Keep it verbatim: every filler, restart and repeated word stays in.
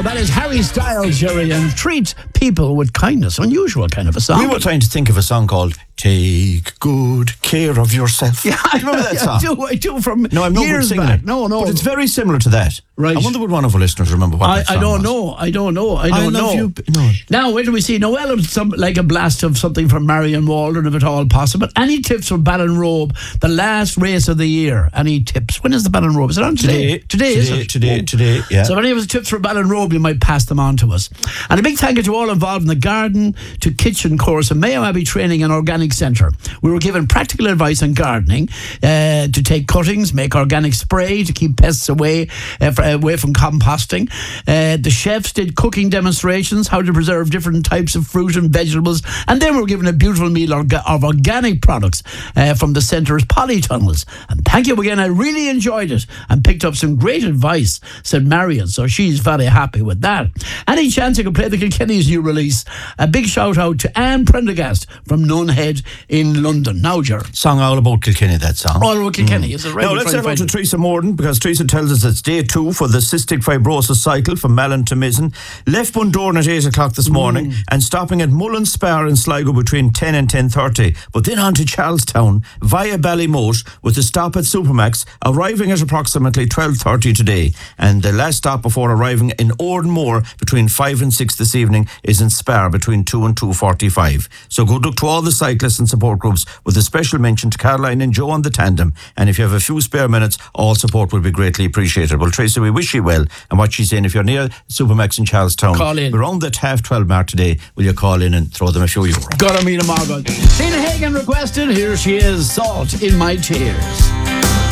now. That is Harry Styles, Jerry, and treat people with kindness. Unusual kind of a song. We were trying to think of a song called Take Good Care of Yourself. Yeah, I remember that song. I do, I do from no, I'm not years singing back. it. No, no. But it's very similar to that. Right. I wonder would one of our listeners remember what I, that song I don't was. know. I don't know. I don't I know. love you. No. Now, wait till we see Noel, some, like a blast of something from Marion Waldron, if at all possible. Any tips from Ballinrobe, the last race of the year? Any tips? When is the Ballinrobe? Is it on today? Today. Today, is Today, it? today, Oh. today, yeah. So if any of us tips for Ballinrobe, you might pass them on to us. And a big thank you to all involved in the garden to kitchen course at Mayo Abbey Training and Organic Centre. We were given practical advice on gardening, uh, to take cuttings, make organic spray to keep pests away, uh, for, away from composting. Uh, the chefs did cooking demonstrations, how to preserve different types of fruit and vegetables. And then we were given a beautiful meal orga- of organic products uh, from the centre's polytunnels. And thank you again. I really enjoyed it and picked up some great advice, said Marion. So she's very happy with that. Any chance you could play the Kilkenny's new release? A big shout out to Anne Prendergast from Nunhead in London. Now, Ger. Song all about Kilkenny, that song. All about Kilkenny, mm. is it right? Now, let's head on to Teresa Morden, because Teresa tells us it's day two for the cystic fibrosis cycle from Malin to Mizzen. Left Bundoran at eight o'clock this morning mm. and stopping at Mullen Spar in Sligo between ten and ten thirty. But then on to Charlestown via Ballymote with a stop at Supermax, arriving at approximately twelve thirty today. And the last stop before arriving in Ordenmore between five and six this evening is in Spar between two and two forty-five. So good luck to all the cyclists and support groups, with a special mention to Caroline and Joe on the tandem. And if you have a few spare minutes, all support will be greatly appreciated. Well, Tracy, we wish you well. And what she's saying, if you're near Supermax in Charlestown, call in. Around that half twelve mark today, will you call in and throw them a few euro? Gotta meet a Margot. Tina Hagen requested, here she is, Salt in My Tears.